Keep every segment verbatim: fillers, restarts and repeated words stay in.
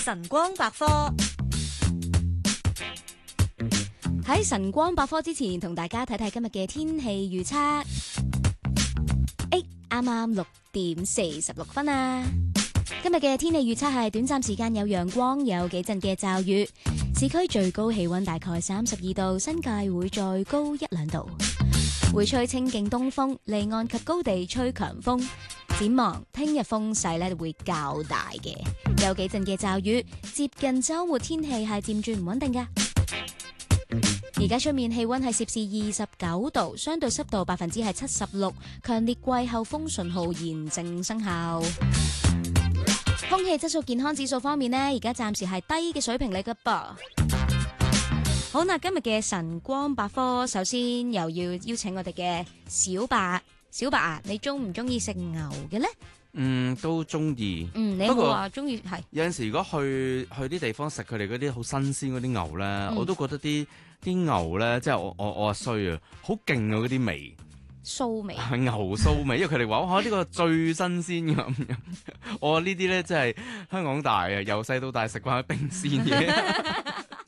晨光百科。 喺晨光百科之前，同大家睇睇今日嘅天氣預測。誒，啱啱六點四十六分啊！今日嘅天氣預測係短暫時間有陽光，有幾陣嘅驟雨。市區最高氣溫大概三十二度，新界會再高一兩度。會吹清勁東風，離岸及高地吹強風。展望聽日風勢咧會較大嘅，有幾陣嘅驟雨。接近週末天氣係漸轉唔穩定㗎。而家出面氣溫係攝氏二十九度，相對濕度百分之係七十六，強烈季候風信號現正生效。空氣質素健康指數方面呢，而家暫時係低嘅水平嚟㗎噃。好啦，今日嘅晨光百科，首先又要邀請我哋嘅小白，小白啊，你中唔中意食牛嘅呢？ 嗯，都中意。 嗯，你冇話中意係。 有陣時如果去去啲地方食佢哋嗰啲好新鮮嗰啲牛咧， 嗯、 我都覺得啲啲牛咧，即係我我我話衰啊，好勁啊嗰啲味， 騷味， 係牛騷味，因為佢哋話哇呢個最新鮮咁樣，我話呢啲咧真係香港大啊，由細到大食慣冰鮮嘢。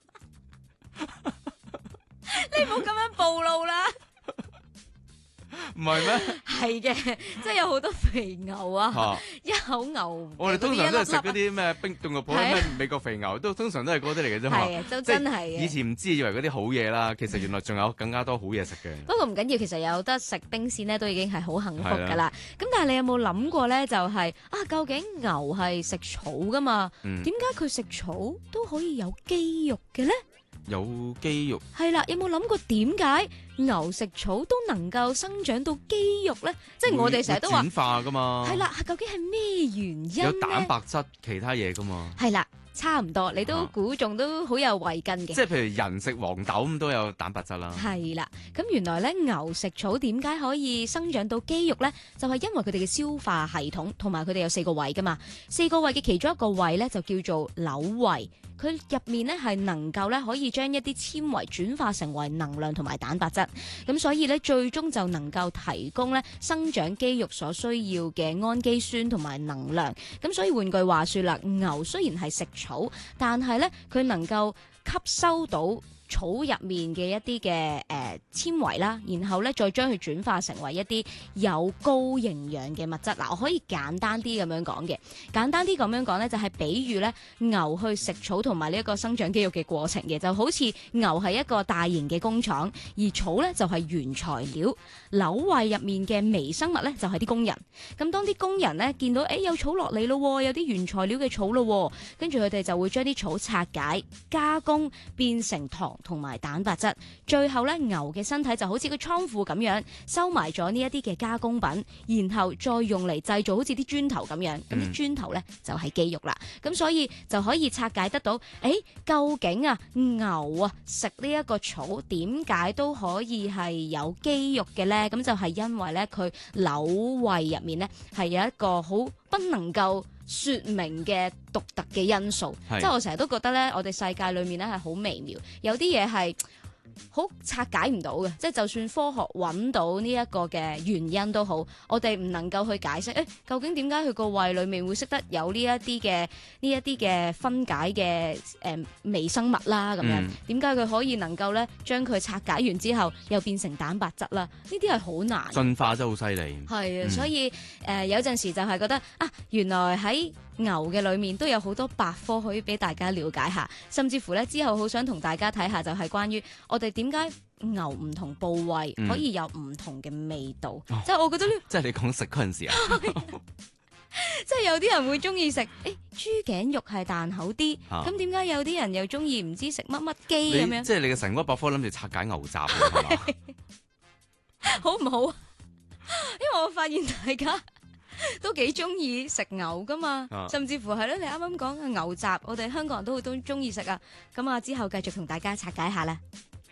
你唔好咁樣暴露啦。 唔係咩？ 係嘅，即係有好多肥牛啊，啊一口牛。 我哋通常都係食嗰啲咩冰凍肉鋪，咩、啊、美國肥牛，都通常都係嗰啲嚟嘅啫嘛。 係啊，就真係嘅。 以前唔知以為嗰啲好嘢啦，其實原來仲有更加多好嘢食嘅。 不過唔緊要，其實有得食冰鮮咧，都已經係好幸福噶啦。咁但係你有冇諗過咧？就係、是、啊，究竟牛係食草噶嘛？點解佢食草都可以有肌肉嘅咧？ 有肌肉係啦，有冇諗過點解牛食草都能夠生長到肌肉咧？即係我哋成日都話轉化噶嘛。係啦， 究竟係咩原因咧？ 有蛋白質，其他嘢噶嘛。 係啦，差唔多，你都估中，都好有慧根嘅。 即係譬如人食黃豆咁都有蛋白質啦。 係啦，咁原來咧牛食草點解可以生長到肌肉咧？就係因為佢哋嘅消化系統同埋佢哋有四個胃噶嘛。四個胃嘅其中一個胃咧就叫做瘤胃。佢入面咧係能夠咧可以將一啲纖維轉化成為能量同埋蛋白質，咁所以咧最終就能夠提供咧生長肌肉所需要嘅氨基酸同埋能量。咁所以換句話說啦，牛雖然係食草，但係咧佢能夠吸收到草入面嘅一啲嘅誒纖維啦，然後咧再將佢轉化成為一啲有高營養嘅物質。嗱，我可以簡單啲咁樣講嘅，簡單啲咁樣講咧，就係比喻咧牛去食草同埋呢一個生長肌肉嘅過程嘅，就好似牛係一個大型嘅工廠，而草咧就係原材料，瘤胃入面嘅微生物咧就係啲工人。咁當啲工人咧見到誒有草落嚟咯，有啲原材料嘅草咯，跟住佢哋就會將啲草拆解加工變成糖同埋蛋白質，最後咧牛嘅身體就好似個倉庫咁樣收埋咗呢一啲嘅加工品，然後再用嚟製造好似啲磚頭咁樣，咁啲磚頭咧就係肌肉啦。咁所以就可以拆解得到，誒，究竟啊牛啊食呢一個草點解都可以係有肌肉嘅咧？咁就係因為咧佢瘤胃入面咧係有一個好不能夠說明嘅獨特嘅因素，即係我成日都覺得咧，我哋世界裏面咧係好微妙，有啲嘢係好拆解唔到嘅，即係就算科學揾到呢一個嘅原因都好，我哋唔能夠去解釋，誒，究竟點解佢個胃裏面會識得有呢一啲嘅呢一啲嘅分解嘅誒、呃、微生物啦，咁樣點解佢可以能夠咧將佢拆解完之後又變成蛋白質啦？呢啲係好難， 進化真係好犀利。 係啊，嗯、所以誒、呃、有陣時就係覺得啊，原來喺牛嘅裏面都有好多百科可以俾大家了解下，甚至乎咧之後好想同大家睇下，就係關於我哋點解牛唔同部位可以有唔同嘅味道。嗯、即係我覺得呢， 即係你講食嗰陣時啊， 即係有啲人會中意食誒豬頸肉係彈口啲，咁點解有啲人又中意唔知食乜乜雞咁樣？ 即係你嘅晨光百科諗住拆解牛雜係嘛？ 好唔好？因為我發現大家都幾中意食牛噶嘛，啊、甚至乎係咧，你啱啱講嘅牛雜，我哋香港人都好都中意食啊。咁啊，之後繼續同大家拆解下啦。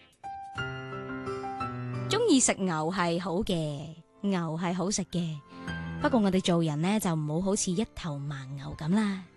中意食牛係好嘅，牛係好食嘅，不過我哋做人呢，就唔好好似一頭盲牛咁啦。